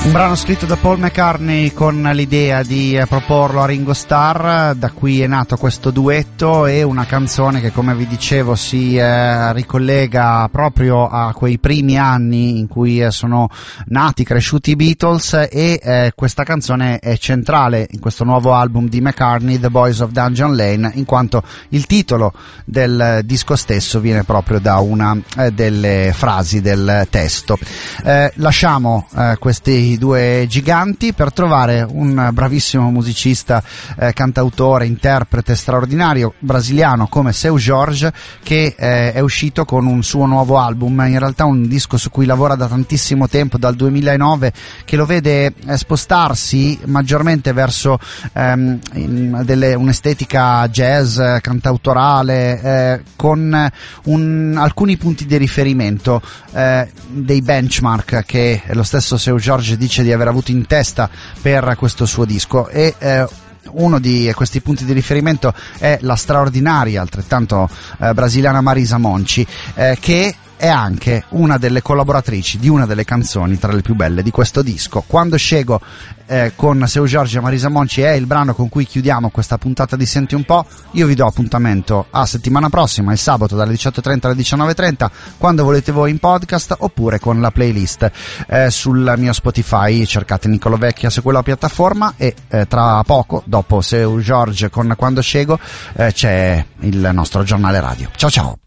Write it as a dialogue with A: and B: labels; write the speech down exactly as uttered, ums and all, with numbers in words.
A: Un brano scritto da Paul McCartney con l'idea di proporlo a Ringo Starr. Da qui è nato questo duetto, e una canzone che, come vi dicevo, si eh, ricollega proprio a quei primi anni in cui eh, sono nati, cresciuti i Beatles, e eh, questa canzone è centrale in questo nuovo album di McCartney, The Boys of Dungeon Lane, in quanto il titolo del disco stesso viene proprio da una eh, delle frasi del testo. Eh, lasciamo eh, questi due giganti per trovare un bravissimo musicista, eh, cantautore, interprete straordinario brasiliano come Seu Jorge, che eh, è uscito con un suo nuovo album, in realtà un disco su cui lavora da tantissimo tempo, dal duemilanove, che lo vede eh, spostarsi maggiormente verso ehm, in delle, un'estetica jazz, cantautorale, eh, con un, alcuni punti di riferimento, eh, dei benchmark che lo stesso Seu Jorge dice di aver avuto in testa per questo suo disco, e eh, uno di questi punti di riferimento è la straordinaria, altrettanto eh, brasiliana Marisa Monti, eh, che è anche una delle collaboratrici di una delle canzoni tra le più belle di questo disco. Quando Scego eh, con Seu Jorge e Marisa Monti è il brano con cui chiudiamo questa puntata di Senti un po'. Io vi do appuntamento a settimana prossima, il sabato dalle diciotto e trenta alle diciannove e trenta, quando volete voi, in podcast oppure con la playlist eh, sul mio Spotify. Cercate Niccolo Vecchia su quella piattaforma, e eh, tra poco, dopo Seu Jorge con Quando Scego, eh, c'è il nostro giornale radio. Ciao ciao.